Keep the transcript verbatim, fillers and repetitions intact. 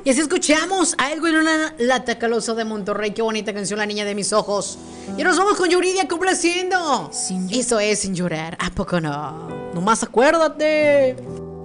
Y así escuchamos algo en una lata calosa de Monterrey. Qué bonita canción, La Niña de Mis Ojos. Y nos vamos con Yuridia complaciendo. Eso es Sin Llorar. ¿A poco no? Nomás acuérdate.